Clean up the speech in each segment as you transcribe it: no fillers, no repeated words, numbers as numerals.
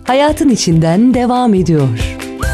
hayatın içinden devam ediyor.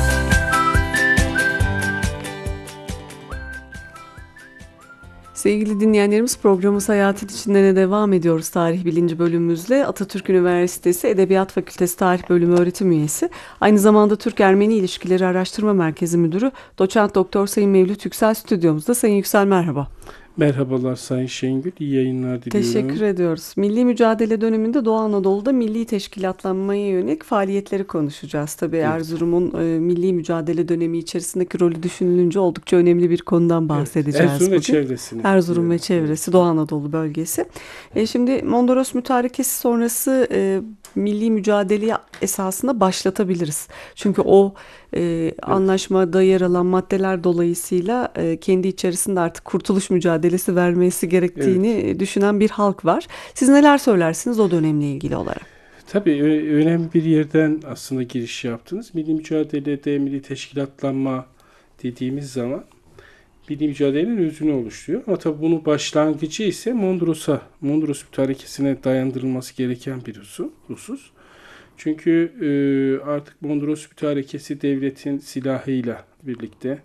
Sevgili dinleyenlerimiz, programımız Hayatın İçinden'e devam ediyoruz tarih bilinci bölümümüzle. Atatürk Üniversitesi Edebiyat Fakültesi Tarih Bölümü öğretim üyesi, aynı zamanda Türk-Ermeni İlişkileri Araştırma Merkezi Müdürü Doçent Doktor Sayın Mevlüt Yüksel stüdyomuzda. Sayın Yüksel, merhaba. Merhabalar Sayın Şengül, iyi yayınlar diliyorum. Teşekkür ediyoruz. Milli mücadele döneminde Doğu Anadolu'da milli teşkilatlanmaya yönelik faaliyetleri konuşacağız. Tabii Evet. Erzurum'un milli mücadele dönemi içerisindeki rolü düşünülünce oldukça önemli bir konudan bahsedeceğiz Erzurum bugün. ve çevresini. Erzurum ve çevresi, Doğu Anadolu bölgesi. Şimdi Mondros Mütarekesi sonrası milli mücadeleyi esasında başlatabiliriz. Çünkü o anlaşmada yer alan maddeler dolayısıyla kendi içerisinde artık kurtuluş mücadelesi vermesi gerektiğini düşünen bir halk var. Siz neler söylersiniz o dönemle ilgili olarak? Tabii önemli bir yerden aslında giriş yaptınız. Milli mücadelede milli teşkilatlanma dediğimiz zaman milli mücadelenin özünü oluşturuyor. Ama tabii bunun başlangıcı ise Mondros Mütarekesi'ne dayandırılması gereken bir husus. Çünkü artık Mondros Mütarekesi devletin silahıyla birlikte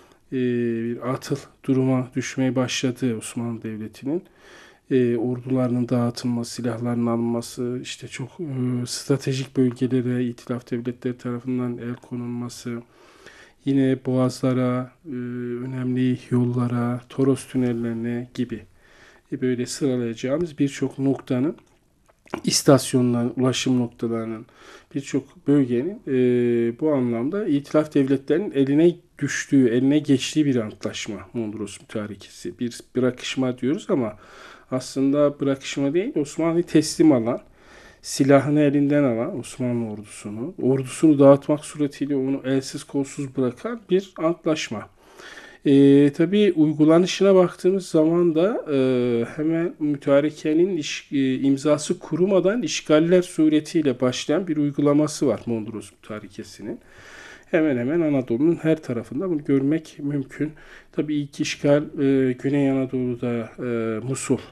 bir atıl duruma düşmeye başladı Osmanlı Devleti'nin. Ordularının dağıtılması, silahların alınması, işte çok stratejik bölgelere itilaf devletleri tarafından el konulması, yine boğazlara, önemli yollara, Toros tünellerine gibi böyle sıralayacağımız birçok noktanın, istasyonların, ulaşım noktalarının, birçok bölgenin bu anlamda itilaf devletlerinin eline düştüğü, eline geçtiği bir antlaşma Mondros Mütarekesi. Bir bırakışma diyoruz ama aslında bırakışma değil, Osmanlı'yı teslim alan, silahını elinden alan Osmanlı ordusunu dağıtmak suretiyle onu elsiz kolsuz bırakan bir antlaşma. Tabii uygulanışına baktığımız zaman da hemen mütarekenin imzası kurumadan işgaller suretiyle başlayan bir uygulaması var Mondros Mütarekesi'nin. Hemen hemen Anadolu'nun her tarafında bunu görmek mümkün. Tabii ilk işgal Güney Anadolu'da Musul